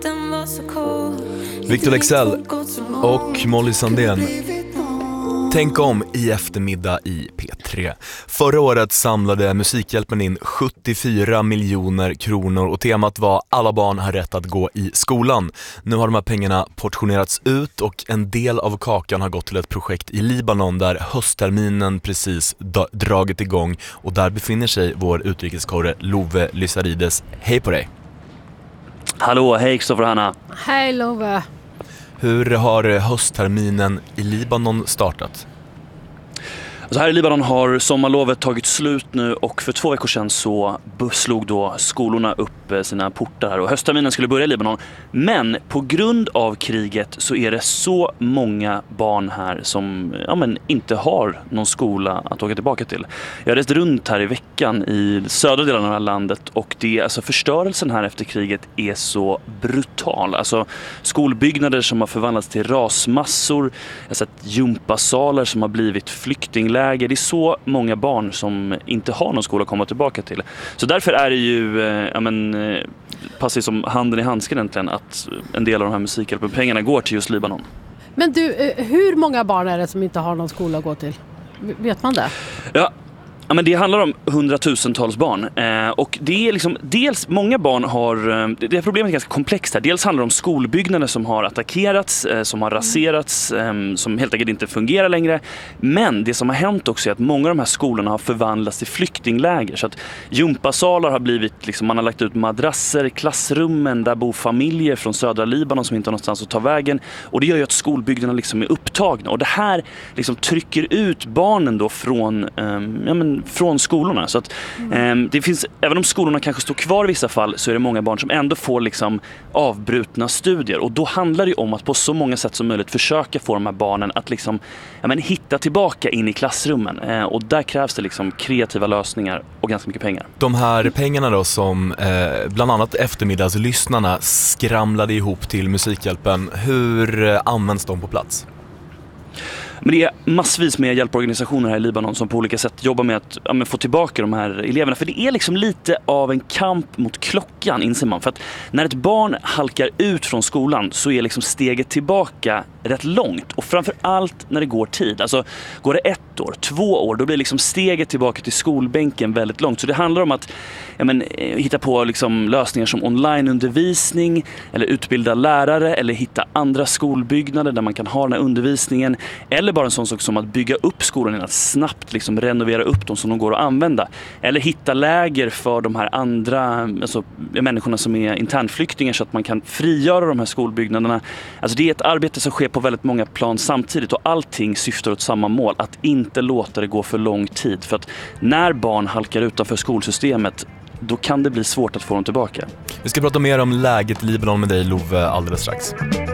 Victor Leksell och Molly Sandén. Tänk om i eftermiddag i P3. Förra året samlade Musikhjälpen in 74 miljoner kronor och temat var alla barn har rätt att gå i skolan. Nu har de här pengarna portionerats ut och en del av kakan har gått till ett projekt i Libanon där höstterminen precis dragit igång, och där befinner sig vår utrikeskorre Love Lysarides. Hej på dig! Hallå, hej Kristoffer och Hanna. Hej Love. Hur har höstterminen i Libanon startat? Så här i Libanon har sommarlovet tagit slut nu, och för 2 veckor sedan så slog då skolorna upp sina portar här och höstterminen skulle börja i Libanon. Men på grund av kriget så är det så många barn här som inte har någon skola att åka tillbaka till. Jag har rest runt här i veckan i södra delen av det här landet, och förstörelsen här efter kriget är så brutal. Alltså skolbyggnader som har förvandlats till rasmassor, jag har sett gympasalar som har blivit flyktingläger. Det är så många barn som inte har någon skola att komma tillbaka till. Så därför är det ju passar som handen i handsken egentligen att en del av de här Musikhjälpen-pengarna går till just Libanon. Men du, hur många barn är det som inte har någon skola att gå till? Vet man det? Ja, men det handlar om hundratusentals barn, och det är dels många barn har, det är problemet är ganska komplext här. Dels handlar det om skolbyggnader som har attackerats, som har raserats, som helt enkelt inte fungerar längre. Men det som har hänt också är att många av de här skolorna har förvandlats till flyktingläger. Så att gympasalar har blivit, man har lagt ut madrasser, klassrummen där bor familjer från södra Libanon som inte har någonstans att ta vägen. Och det gör ju att skolbyggnaderna är upptagna. Och det här trycker ut barnen då från skolorna. Så att det finns, även om skolorna kanske står kvar i vissa fall, så är det många barn som ändå får avbrutna studier. Och då handlar det om att på så många sätt som möjligt försöka få de här barnen att hitta tillbaka in i klassrummen. Och där krävs det kreativa lösningar och ganska mycket pengar. De här pengarna då som bland annat eftermiddagslyssnarna skramlade ihop till Musikhjälpen, hur används de på plats? Men det är massvis med hjälporganisationer här i Libanon som på olika sätt jobbar med att få tillbaka de här eleverna. För det är lite av en kamp mot klockan, inser man. För att när ett barn halkar ut från skolan så är steget tillbaka rätt långt. Och framför allt när det går tid. Alltså går det 1 år, 2 år, då blir steget tillbaka till skolbänken väldigt långt. Så det handlar om att hitta på lösningar som onlineundervisning, eller utbilda lärare, eller hitta andra skolbyggnader där man kan ha den här undervisningen. Eller bara en sån sak som att bygga upp skolan, att snabbt renovera upp dem som de går att använda. Eller hitta läger för de här andra människorna som är internflyktingar, så att man kan frigöra de här skolbyggnaderna. Alltså det är ett arbete som sker på väldigt många plan samtidigt, och allting syftar åt samma mål, att inte låta det gå för lång tid. För att när barn halkar utanför skolsystemet, då kan det bli svårt att få dem tillbaka. Vi ska prata mer om läget i Libanon med dig, Love, alldeles strax.